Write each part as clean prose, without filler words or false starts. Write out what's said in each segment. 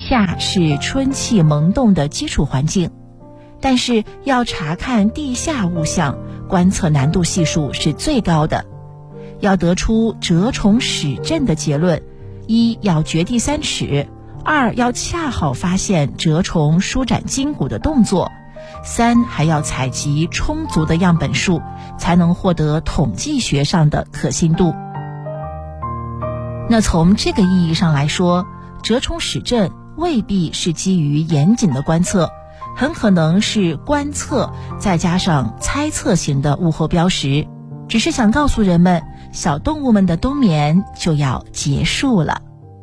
下是春气萌动的基础环境，但是要查看地下物象，观测难度系数是最高的。要得出蛰虫始振的结论，一要掘地3尺，二要恰好发现蛰虫舒展筋骨的动作，三还要采集充足的样本数，才能获得统计学上的可信度。那从这个意义上来说，蛰虫始振未必是基于严谨的观测，很可能是观测再加上猜测型的物候标识，只是想告诉人们，小动物们的冬眠就要结束了。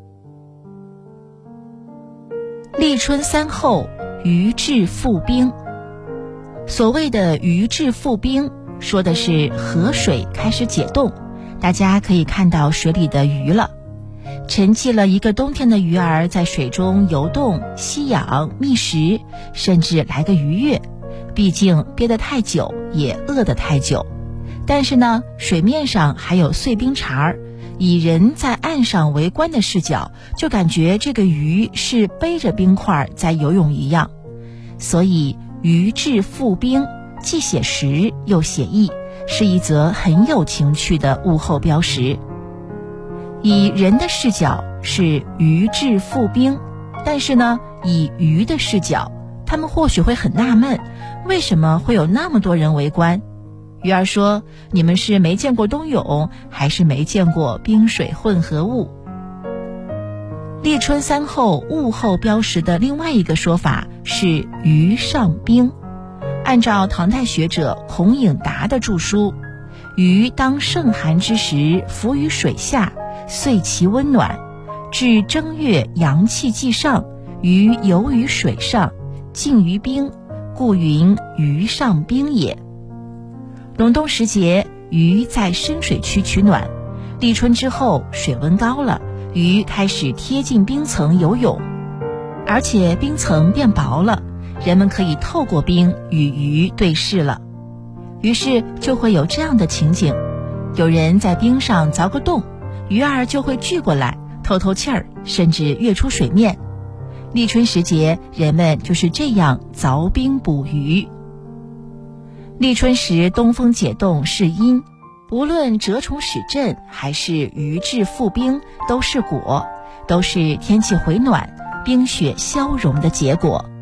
立春3候，鱼至复冰。所谓的鱼至复冰，说的是河水开始解冻，大家可以看到水里的鱼了。沉寂了一个冬天的鱼儿在水中游动、吸氧、觅食，甚至来个鱼跃，毕竟憋得太久也饿得太久。但是呢，水面上还有碎冰碴儿，以人在岸上围观的视角，就感觉这个鱼是背着冰块在游泳一样。所以鱼至复冰既写实又写意，是一则很有情趣的物候标识。以人的视角是鱼至复冰，但是呢，以鱼的视角，他们或许会很纳闷，为什么会有那么多人围观？鱼儿说，你们是没见过冬泳，还是没见过冰水混合物？立春3候物候标识的另外一个说法是鱼上冰。按照唐代学者孔颖达的著书，鱼当盛寒之时浮于水下，遂其温暖，至正月阳气既上，鱼游于水上，静于冰，故云鱼上冰也。隆冬时节，鱼在深水区取暖，立春之后水温高了，鱼开始贴近冰层游泳，而且冰层变薄了，人们可以透过冰与鱼对视了。于是就会有这样的情景，有人在冰上凿个洞，鱼儿就会聚过来透透气儿，甚至跃出水面。立春时节，人们就是这样凿冰捕鱼。立春时东风解冻是因，不论蛰虫始振还是鱼至复冰，都是果，都是天气回暖、冰雪消融的结果。